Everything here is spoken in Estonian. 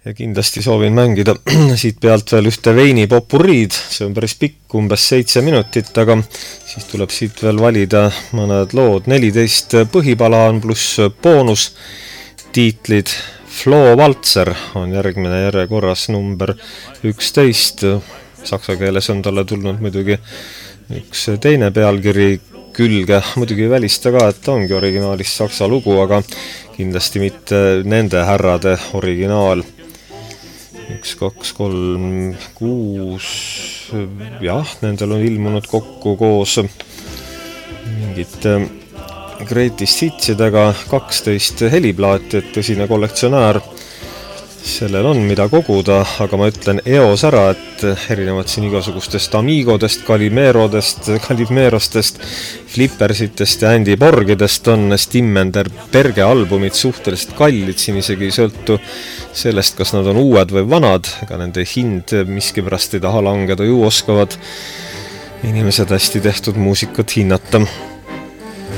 ja kindlasti soovin mängida siit pealt veel ühte veini popurriid, see on päris pikk, umbes 7 minutit, aga siis tuleb siit veel valida mõned lood, 14 põhipala on pluss boonus tiitlid. Flo Valtser on järgmine järjekorras number 11, saksa keeles on talle tulnud muidugi üks teine pealkiri külge, muidugi välista ka, et ta ongi originaalis saksa lugu, aga kindlasti mitte nende härrade originaal. 1, 2, 3, 6, jah, nendel on ilmunud kokku koos mingite greatest hitsidega 12 heliplaati, et tõsine kollektsionäär. Sellel on mida koguda, aga ma ütlen eos ära, et erinevad siin igasugustest Amigodest, Kalimerostest, Flippersitest ja Andy Borgidest on Stimmender Berge albumid suhteliselt kallid, siin isegi ei sõltu sellest, kas nad on uued või vanad, ega nende hind miskipärast ei taha langeda, ju oskavad inimesed hästi tehtud muusikat hinnata.